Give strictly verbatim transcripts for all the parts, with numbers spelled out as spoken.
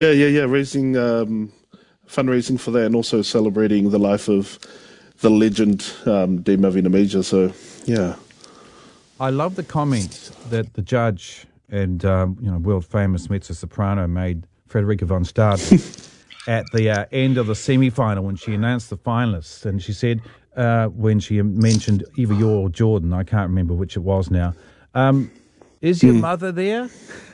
Yeah, yeah, yeah. Raising um, fundraising for that, and also celebrating the life of the legend um, Dame Avina Major. So yeah. I love the comments that the judge and um, you know world famous mezzo soprano made, Frederica von Staden, at the uh, end of the semi-final when she announced the finalists, and she said uh, when she mentioned either you or Jordan, I can't remember which it was now. Um, is your Mm. mother there?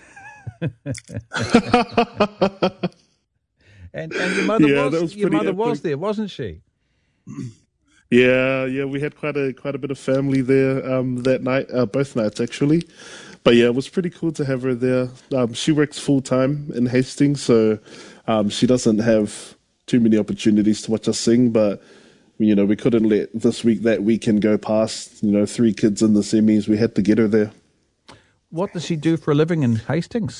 and and your mother Yeah, that was was your pretty mother was epic. there, wasn't she? Yeah, yeah, we had quite a quite a bit of family there um, that night, uh, both nights actually. But yeah, it was pretty cool to have her there. Um, she works full time in Hastings, so um, she doesn't have too many opportunities to watch us sing. But you know, we couldn't let this week that weekend go past. You know, three kids in the semis. We had to get her there. What does she do for a living in Hastings?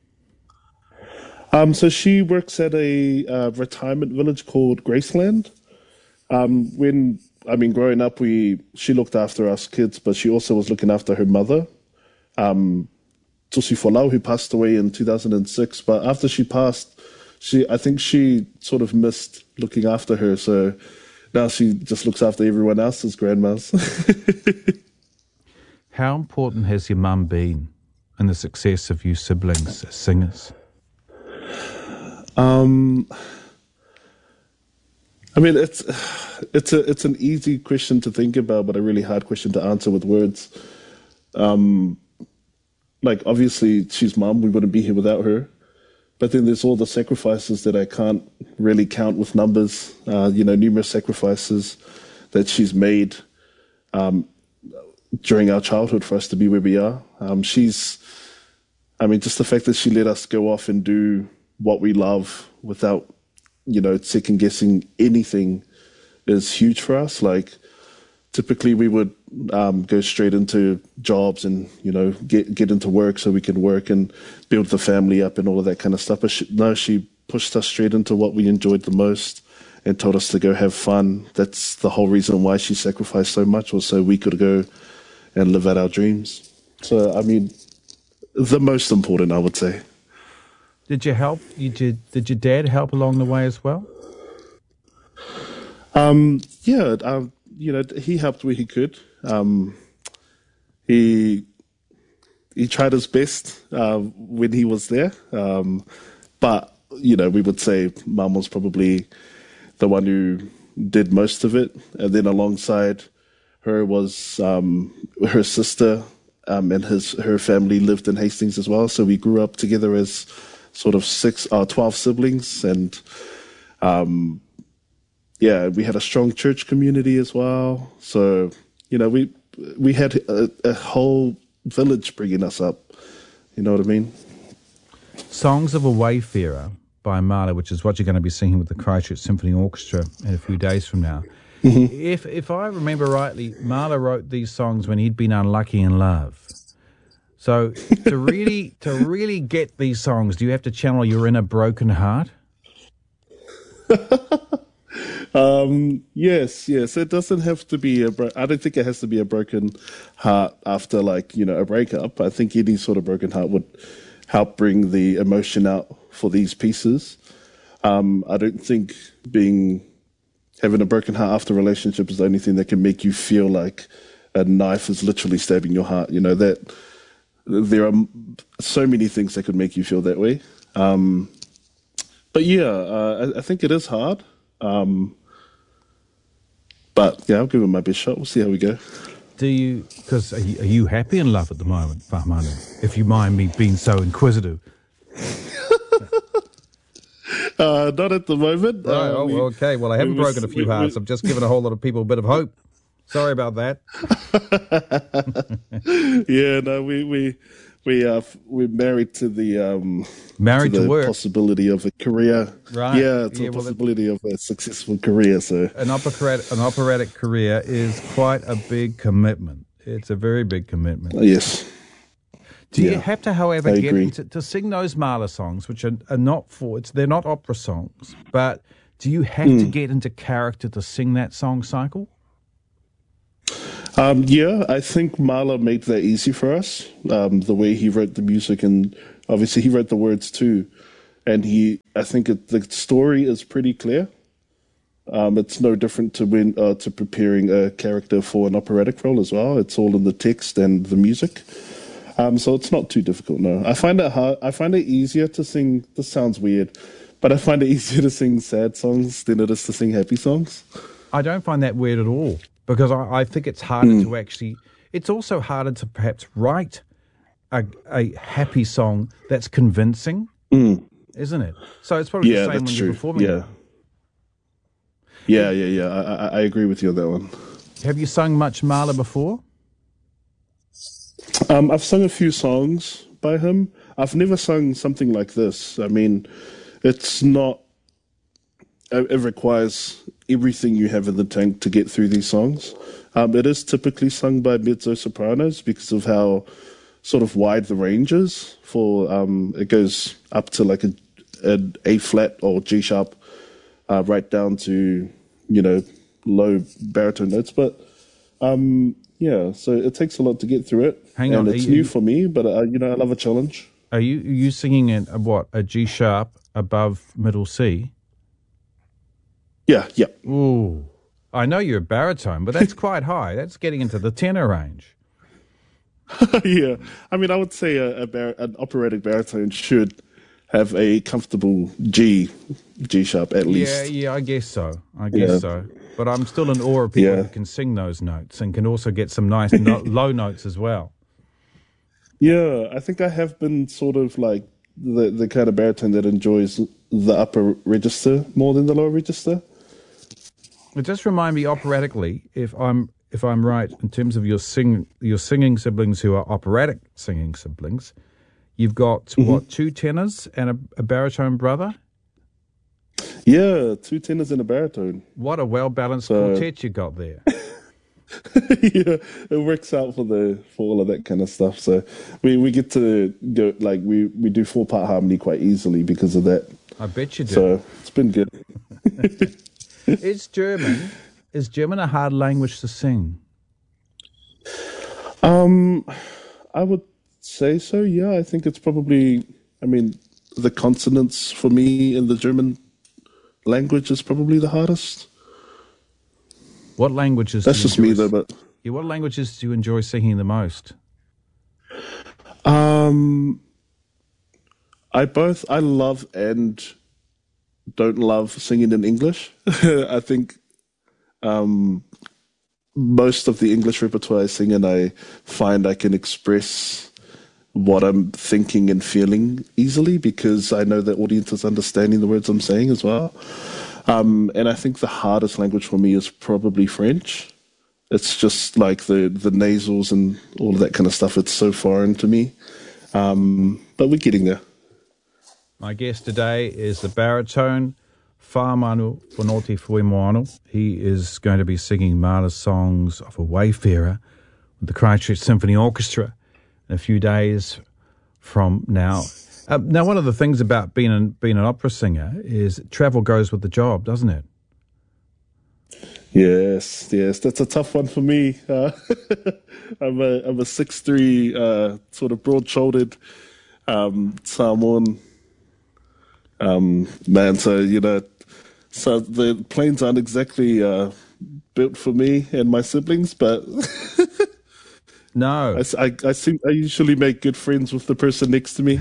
Um, so she works at a uh, retirement village called Graceland. Um, when I mean, growing up, we she looked after us kids, but she also was looking after her mother, um, Tusi Folau, who passed away in two thousand six. But after she passed, she I think she sort of missed looking after her, so now she just looks after everyone else's grandmas. How important has your mum been in the success of you siblings as singers? um, I mean, it's it's a it's an easy question to think about, but a really hard question to answer with words. Um, like obviously, she's mum. We wouldn't be here without her. But then there's all the sacrifices that I can't really count with numbers. Uh, you know, numerous sacrifices that she's made um, during our childhood for us to be where we are. Um, she's, I mean, just the fact that she let us go off and do what we love without, you know, second guessing anything is huge for us. Like, typically we would um, go straight into jobs and, you know, get get into work so we can work and build the family up and all of that kind of stuff. But she, no, she pushed us straight into what we enjoyed the most and told us to go have fun. That's the whole reason why she sacrificed so much, was so we could go and live out our dreams. So, I mean, the most important, I would say. Did you help? You did. Did your dad help along the way as well? Um, yeah, um, you know, he helped where he could. Um, he he tried his best uh, when he was there, um, but you know, we would say Mum was probably the one who did most of it, and then alongside her was um, her sister, um, and his her family lived in Hastings as well. So we grew up together as sort of six, uh, twelve siblings, and um, yeah, we had a strong church community as well. So, you know, we we had a, a whole village bringing us up. You know what I mean? Songs of a Wayfarer by Marla, which is what you're going to be singing with the Christchurch Symphony Orchestra in a few days from now. Mm-hmm. If if I remember rightly, Marla wrote these songs when he'd been unlucky in love. So to really to really get these songs, do you have to channel your inner broken heart? Um, yes, yes. It doesn't have to be a. Bro- I don't think it has to be a broken heart after, like, you know, a breakup. I think any sort of broken heart would help bring the emotion out for these pieces. Um, I don't think being having a broken heart after a relationship is the only thing that can make you feel like a knife is literally stabbing your heart. You know that there are so many things that could make you feel that way. Um, but yeah, uh, I, I think it is hard. Um, But yeah, I'll give it my best shot. We'll see how we go. Do you? Because are, are you happy in love at the moment, Fahmanu? If you mind me being so inquisitive. uh, not at the moment. Right, uh, oh, we, okay. Well, I haven't we, broken a few we, hearts. we, I've just given a whole lot of people a bit of hope. Sorry about that. yeah, no, we we we uh we're married to the um married to, to the work possibility of a career. Right. Yeah, to yeah, a well, possibility of a successful career. So an operatic an operatic career is quite a big commitment. It's a very big commitment. Uh, yes. Do you yeah, have to, however, I get agree. into to sing those Marla songs, which are, are not for it's they're not opera songs, but do you have mm. to get into character to sing that song cycle? Um, yeah, I think Marla made that easy for us. Um, the way he wrote the music, and obviously he wrote the words too. and he, I think it, the story is pretty clear. Um, it's no different to when uh, to preparing a character for an operatic role as well. It's all in the text and the music, um, so it's not too difficult. No, I find it hard. I find it easier to sing. This sounds weird, but I find it easier to sing sad songs than it is to sing happy songs. I don't find that weird at all, because I, I think it's harder mm. to actually. It's also harder to perhaps write a, a happy song that's convincing, mm. isn't it? So it's probably yeah, the same when true. you're performing. Yeah. it. Yeah, yeah, yeah. I, I, I agree with you on that one. Have you sung much Marler before? Um, I've sung a few songs by him. I've never sung something like this. I mean, it's not. It requires everything you have in the tank to get through these songs. Um, it is typically sung by mezzo sopranos because of how sort of wide the range is. For um, it goes up to like a, an A flat or G sharp. Uh, right down to, you know, low baritone notes. But, um, yeah, so it takes a lot to get through it. Hang and on. it's you, new for me, but, uh, you know, I love a challenge. Are you are you singing in a, what, a G sharp above middle C? Yeah, yeah. Ooh. I know you're a baritone, but that's quite high. That's getting into the tenor range. Yeah. I mean, I would say a, a bar- an operatic baritone should have a comfortable G, G sharp at least. Yeah, yeah, I guess so. I guess yeah. so. But I'm still in awe of people yeah. who can sing those notes and can also get some nice no- low notes as well. Yeah, I think I have been sort of like the, the kind of baritone that enjoys the upper register more than the lower register. But just remind me operatically, if I'm if I'm right in terms of your sing your singing siblings who are operatic singing siblings. You've got, mm-hmm. what, two tenors and a, a baritone brother? Yeah, two tenors and a baritone. What a well-balanced so, quartet you got there. Yeah, it works out for the for all of that kind of stuff. So we, we get to go, like, we, we do four-part harmony quite easily because of that. I bet you do. So it's been good. Is German, is German a hard language to sing? Um, I would say so, yeah. I think it's probably, I mean, the consonants for me in the German language is probably the hardest. What languages That's do you just me, enjoy, though, but... Yeah, what languages do you enjoy singing the most? Um, I both, I love and don't love singing in English. I think um, most of the English repertoire I sing in, I find I can express what I'm thinking and feeling easily because I know the audience is understanding the words I'm saying as well. Um, and I think the hardest language for me is probably French. It's just like the, the nasals and all of that kind of stuff. It's so foreign to me. Um, but we're getting there. My guest today is the baritone, Whamanu Whanoti Fuimoano. He is going to be singing Mahler's songs of a Wayfarer with the Christchurch Symphony Orchestra in a few days from now. Uh, now, one of the things about being an, being an opera singer is travel goes with the job, doesn't it? Yes, yes, that's a tough one for me. Uh, I'm a I'm a six three, uh, sort of broad-shouldered um, Samoan um, man. So you know, so the planes aren't exactly uh, built for me and my siblings, but no, I, I, I seem I usually make good friends with the person next to me.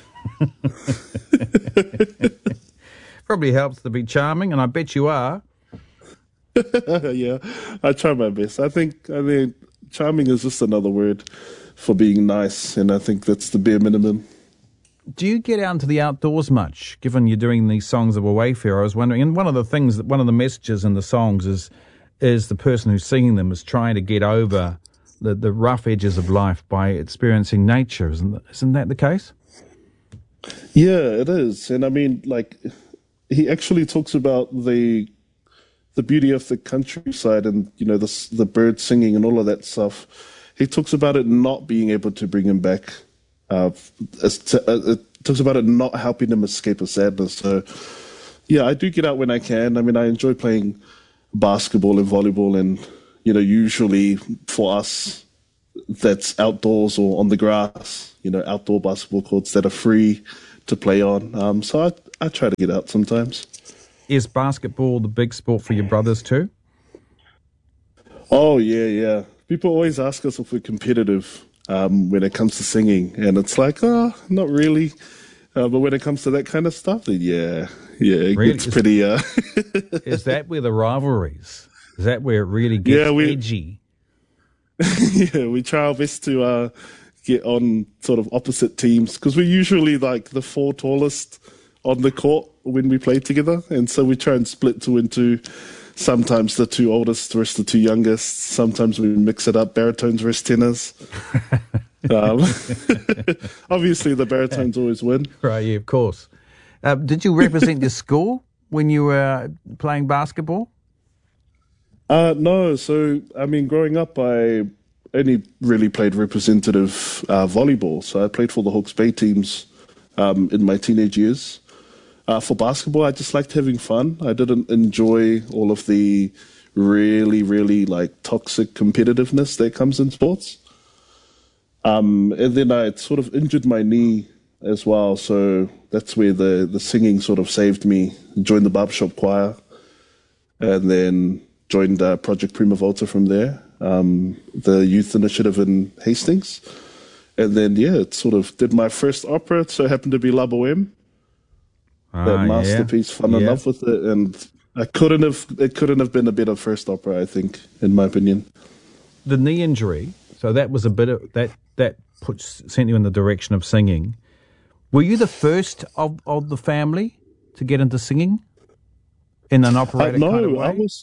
Probably helps to be charming, and I bet you are. Yeah, I try my best. I think I mean charming is just another word for being nice, and I think that's the bare minimum. Do you get out into the outdoors much, given you're doing these songs of a Wayfarer? I was wondering, and one of the things, that one of the messages in the songs is is the person who's singing them is trying to get over the, the rough edges of life by experiencing nature. Isn't that, isn't that the case? Yeah, it is. And I mean, like, he actually talks about the the beauty of the countryside and, you know, the, the birds singing and all of that stuff. He talks about it not being able to bring him back. Uh, to, uh, it talks about it not helping him escape a sadness. So, yeah, I do get out when I can. I mean, I enjoy playing basketball and volleyball, and, you know, usually for us, that's outdoors or on the grass, you know, outdoor basketball courts that are free to play on. Um, so I, I try to get out sometimes. Is basketball the big sport for your brothers too? Oh, yeah, yeah. People always ask us if we're competitive um, when it comes to singing. And it's like, oh, not really. Uh, but when it comes to that kind of stuff, then yeah, yeah, it Really? gets pretty... Uh, Is that where the rivalries? Is that where it really gets Yeah, we- edgy? yeah, we try our best to uh, get on sort of opposite teams because we're usually like the four tallest on the court when we play together. And so we try and split two into sometimes the two oldest versus the two youngest. Sometimes we mix it up, baritones versus tenors. um, obviously, the baritones always win. Right, yeah, of course. Uh, did you represent your school when you were playing basketball? Uh, no, so, I mean, growing up, I only really played representative uh, volleyball. So I played for the Hawke's Bay teams um, in my teenage years. Uh, for basketball, I just liked having fun. I didn't enjoy all of the really, really, like, toxic competitiveness that comes in sports. Um, and then I sort of injured my knee as well, so that's where the, the singing sort of saved me. Joined the barbershop choir, and then joined uh, Project Prima Volta from there, um, the youth initiative in Hastings. And then, yeah, it sort of did my first opera. It so happened to be La Boheme, Ah, that masterpiece, yeah. fell in Yeah. love with it. And I couldn't have, it couldn't have been a better first opera, I think, in my opinion. The knee injury, so that was a bit of, that, that puts, sent you in the direction of singing. Were you the first of, of the family to get into singing in an Uh, operatic no, kind of way? I was,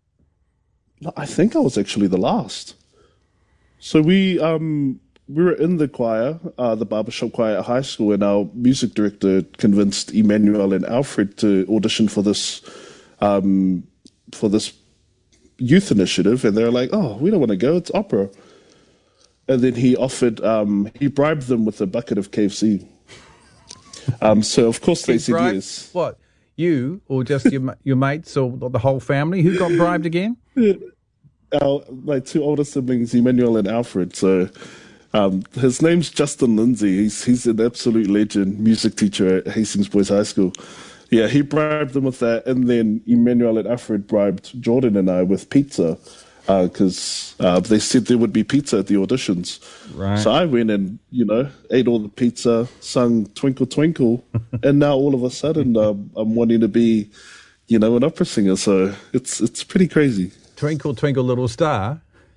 no, I think I was actually the last. So we, um, we were in the choir, uh, the barbershop choir at high school, and our music director convinced Emmanuel and Alfred to audition for this, um, for this youth initiative, and they're like, "Oh, we don't want to go; it's opera." And then he offered, um, he bribed them with a bucket of K F C. Um, so of course they said Bribed- yes. What, you or just your ma- your mates or the whole family? Who got bribed again? Our my two older siblings, Emmanuel and Alfred. So um, his name's Justin Lindsay. He's he's an absolute legend, music teacher at Hastings Boys High School. Yeah, he bribed them with that, and then Emmanuel and Alfred bribed Jordan and I with pizza because uh, uh, they said there would be pizza at the auditions. Right. So I went and, you know, ate all the pizza, sung Twinkle Twinkle, and now all of a sudden um, I'm wanting to be, you know, an opera singer. So it's it's pretty crazy. Twinkle, twinkle, little star.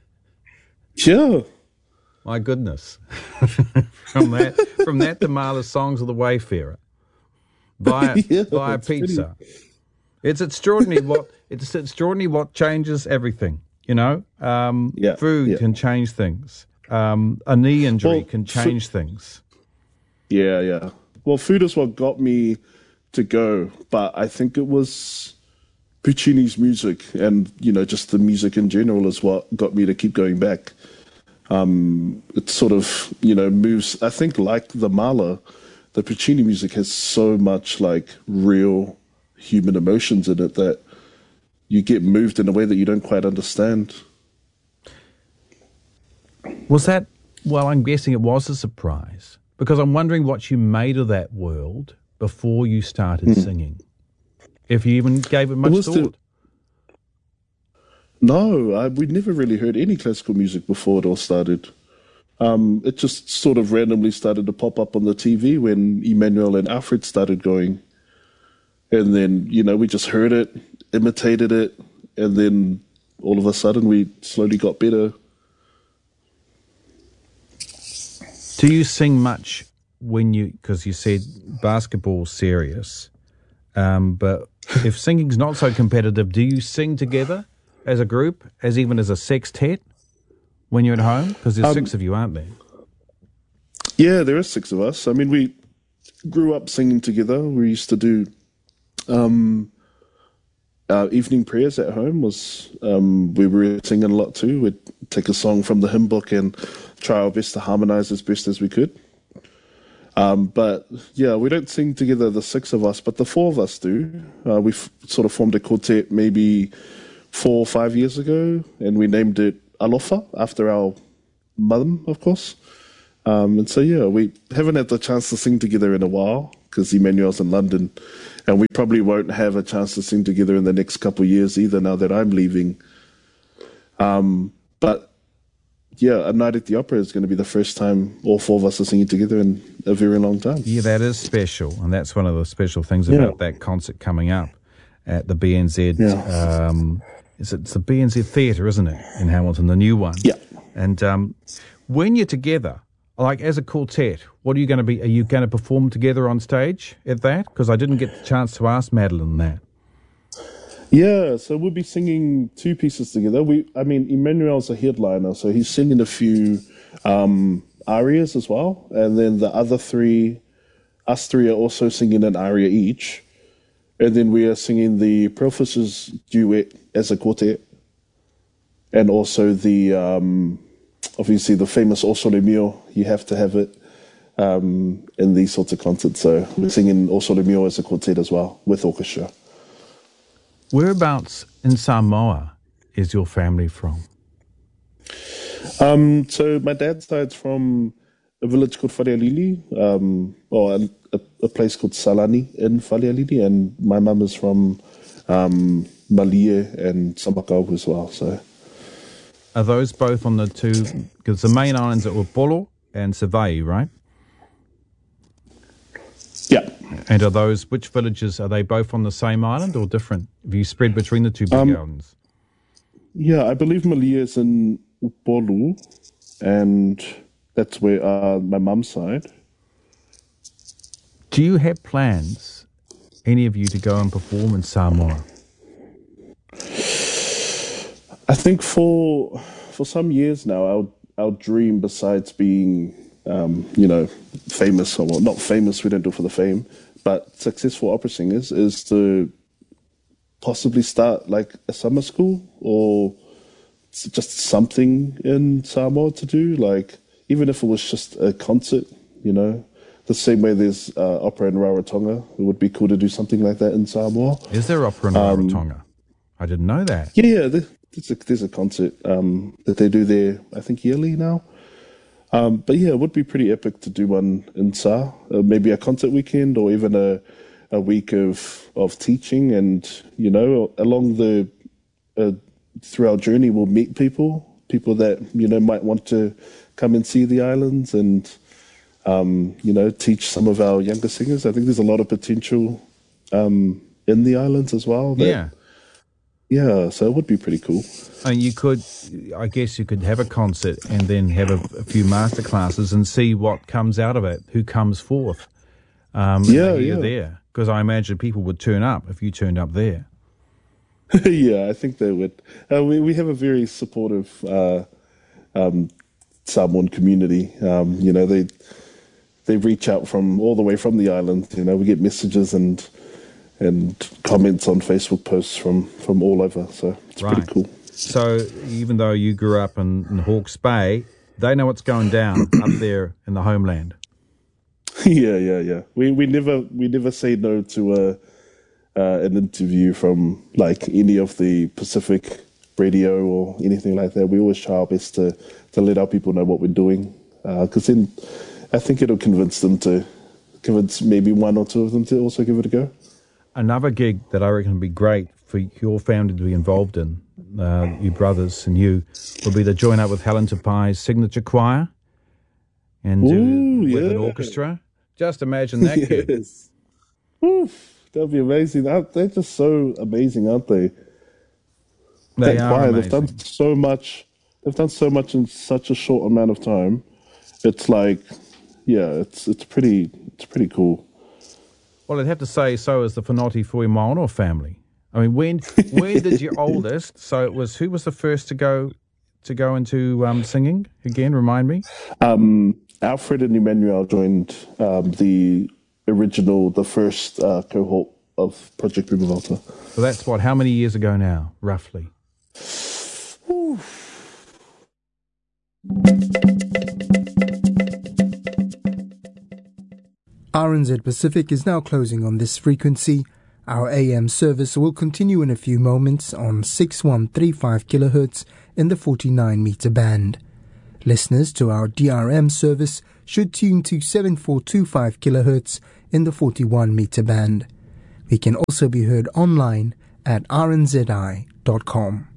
Yeah. My goodness. from that from that to Marla's Songs of the Wayfarer. Via, Yeah, via it's pretty- pizza. It's extraordinary what it's extraordinary what changes everything. You know, um, Yeah, food yeah. can change things. Um, a knee injury Well, can fo- change things. Yeah, yeah. Well, food is what got me to go, but I think it was Puccini's music and, you know, just the music in general is what got me to keep going back. Um, it sort of, you know, moves, I think like the Mahler, the Puccini music has so much like real human emotions in it that you get moved in a way that you don't quite understand. Was that, well, I'm guessing it was a surprise because I'm wondering what you made of that world before you started singing. If you even gave it much was the- thought. No, I, we'd never really heard any classical music before it all started. Um, it just sort of randomly started to pop up on the T V when Emmanuel and Alfred started going. And then, you know, we just heard it, imitated it, and then all of a sudden we slowly got better. Do you sing much when you, because you said basketball's serious, um, but if singing's not so competitive, do you sing together as a group, as even as a sextet when you're at home? Because there's Um, six of you, aren't there? Yeah, there are six of us. I mean, we grew up singing together. We used to do um, our evening prayers at home. Was um, we were singing a lot too. We'd take a song from the hymn book and try our best to harmonize as best as we could. Um, but yeah, we don't sing together, the six of us, but the four of us do. Uh, we f- sort of formed a quartet maybe four or five years ago, and we named it Alofa after our mum, of course. Um, and so, yeah, we haven't had the chance to sing together in a while because Emmanuel's in London. And we probably won't have a chance to sing together in the next couple of years either now that I'm leaving. Um, but, yeah, A Night at the Opera is going to be the first time all four of us are singing together in a very long time. Yeah, that is special. And that's one of the special things Yeah. about that concert coming up at the B N Z. Yeah. Um, it's, it's the B N Z Theatre, isn't it, in Hamilton, the new one? Yeah. And um, when you're together, like as a quartet, what are you going to be? Are you going to perform together on stage at that? Because I didn't get the chance to ask Madeline that. Yeah, so we'll be singing two pieces together. We, I mean, Emmanuel's a headliner, so he's singing a few um, arias as well. And then the other three, us three are also singing an aria each. And then we are singing the Professors duet as a quartet. And also the, um, obviously the famous O Sole Mio, you have to have it um, in these sorts of concerts. So we're singing O Sole Mio as a quartet as well, with orchestra. Whereabouts in Samoa is your family from? Um, so my dad's side's from a village called Wharealili, um, or a, a, a place called Salani in Wharealili, and my mum is from um, Malie and Samakau as well. So, are those both on the two? Because the main islands are Upolu and Savai'i, right? yeah. And are those, which villages, are they both on the same island or different? Have you spread between the two big Um, islands? Yeah, I believe Malia is in Upolu, and that's where uh, my mum's side. Do you have plans, any of you, to go and perform in Samoa? I think for for some years now, our our dream, besides being um, you know famous, or well, not famous, we don't do it for the fame, but successful opera singers, is to possibly start like a summer school or s- just something in Samoa to do, like even if it was just a concert, you know. The same way there's uh, opera in Rarotonga, it would be cool to do something like that in Samoa. Is there opera in Um, Rarotonga? I didn't know that. Yeah, yeah, there- there's a, there's a concert um, that they do there, I think yearly now. Um, but yeah, it would be pretty epic to do one in Sa, uh, maybe a concert weekend or even a a week of of teaching, and you know, along the uh, through our journey, we'll meet people, people that you know might want to come and see the islands, and um, you know, teach some of our younger singers. I think there's a lot of potential um, in the islands as well. that- Yeah. Yeah, so it would be pretty cool. And you could, I guess you could have a concert and then have a, a few master classes and see what comes out of it, who comes forth. Um, Yeah, and you're yeah. there. Because I imagine people would turn up if you turned up there. Yeah, I think they would. Uh, we we have a very supportive uh, um, Samoan community. Um, you know, they they reach out from all the way from the island. You know, we get messages and and comments on Facebook posts from, from all over. So it's Right. pretty cool. So even though you grew up in, in Hawke's Bay, they know what's going down up there in the homeland. yeah, yeah, yeah. We we never we never say no to a uh, an interview from like any of the Pacific radio or anything like that. We always try our best to to let our people know what we're doing, because then I think it'll convince them to convince maybe one or two of them to also give it a go. Another gig that I reckon would be great for your family to be involved in, uh, you brothers and you, would be to join up with Helen Tapai's signature choir and do Ooh, with an yeah. orchestra. Just imagine that gig. Yes. Oof, that'd be amazing. That- They're just so amazing, aren't they? They That are choir, amazing. they've done so much. They've done so much in such a short amount of time. It's like, yeah, it's it's pretty it's pretty cool. Well, I'd have to say so is the Whanoti Fui Maono family. I mean, when when did your oldest? So it was who was the first to go to go into um, singing again? Remind me. Um, Alfred and Emmanuel joined um, the original, the first uh, cohort of Project Prima Volta. So that's what? How many years ago now, roughly? R N Z Pacific is now closing on this frequency. Our A M service will continue in a few moments on six one three five kilohertz in the forty-nine meter band. Listeners to our D R M service should tune to seven four two five kilohertz in the forty-one meter band. We can also be heard online at r n z i dot com.